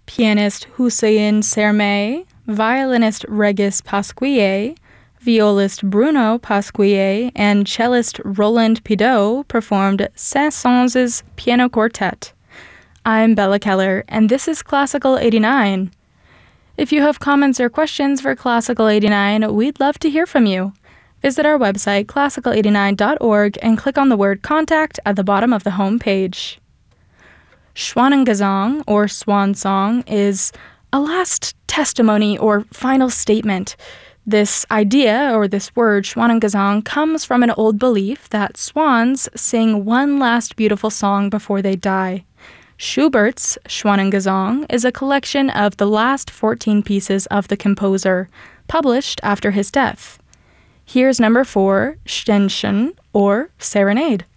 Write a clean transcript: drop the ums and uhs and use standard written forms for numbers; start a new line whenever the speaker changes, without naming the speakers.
pianist Hussein Sermay, violinist Regis Pasquier, violist Bruno Pasquier, and cellist Roland Pideau performed Saint-Saëns's Piano Quartet. I'm Bella Keller, and this is Classical 89. If you have comments or questions for Classical 89, we'd love to hear from you. Visit our website, classical89.org, and click on the word Contact at the bottom of the home page. Schwanengesang, or swan song, is a last testimony or final statement. This idea, or this word, Schwanengesang, comes from an old belief that swans sing one last beautiful song before they die. Schubert's Schwanengesang is a collection of the last 14 pieces of the composer, published after his death. Here's number 4, Ständchen, or Serenade.